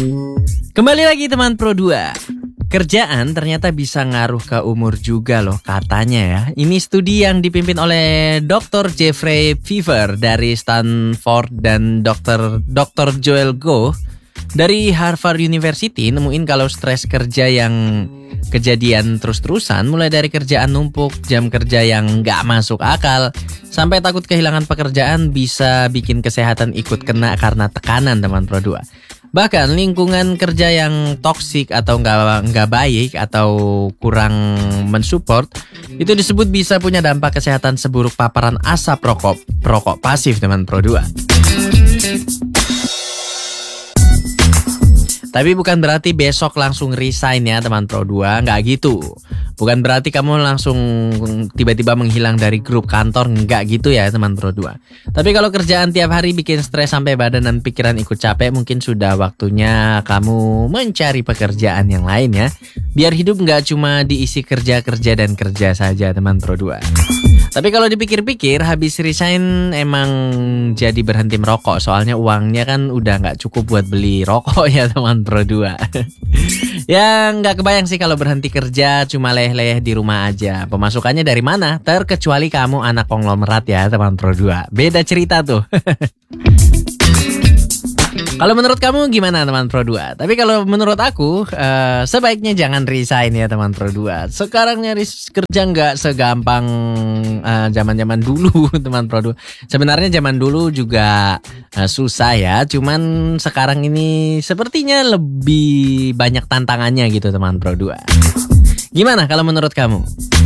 Kembali lagi teman Pro 2. Kerjaan ternyata bisa ngaruh ke umur juga loh katanya ya. Ini studi yang dipimpin oleh Dr. Jeffrey Pfeffer dari Stanford dan Dr. Joel Goh dari Harvard University nemuin kalau stres kerja yang kejadian terus-terusan, mulai dari kerjaan numpuk, jam kerja yang nggak masuk akal, sampai takut kehilangan pekerjaan, bisa bikin kesehatan ikut kena karena tekanan teman Pro 2. Bahkan lingkungan kerja yang toksik atau nggak baik atau kurang mensupport itu disebut bisa punya dampak kesehatan seburuk paparan asap rokok pasif teman Pro 2. Tapi bukan berarti besok langsung resign ya teman Pro 2, nggak gitu. Bukan berarti kamu langsung tiba-tiba menghilang dari grup kantor, nggak gitu ya teman Pro 2. Tapi kalau kerjaan tiap hari bikin stres sampai badan dan pikiran ikut capek, mungkin sudah waktunya kamu mencari pekerjaan yang lain ya. Biar hidup nggak cuma diisi kerja dan kerja saja teman Pro 2. Tapi kalau dipikir-pikir, habis resign emang jadi berhenti merokok. Soalnya uangnya kan udah gak cukup buat beli rokok ya teman Pro 2. Ya gak kebayang sih kalau berhenti kerja cuma leleh-leleh di rumah aja. Pemasukannya dari mana? Terkecuali kamu anak konglomerat ya teman Pro 2. Beda cerita tuh. Kalau menurut kamu gimana teman Pro 2? Tapi kalau menurut aku sebaiknya jangan resign ya teman Pro 2. Sekarang nyari kerja nggak segampang zaman-zaman dulu teman Pro 2. Sebenarnya zaman dulu juga susah ya. Cuman sekarang ini sepertinya lebih banyak tantangannya gitu teman Pro 2. Gimana kalau menurut kamu?